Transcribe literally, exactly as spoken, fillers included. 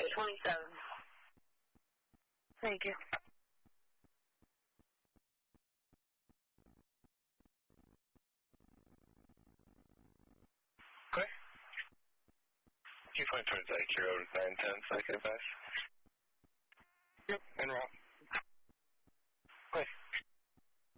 twenty-seven. Thank you. Okay. You point towards Acura nine ten, psychic advice.